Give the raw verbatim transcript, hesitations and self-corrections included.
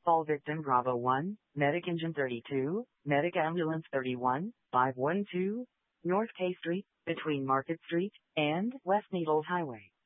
Fall victim Bravo one, Medic Engine thirty-two, Medic Ambulance thirty-one, five one two, North K Street, between Market Street and West Needles Highway.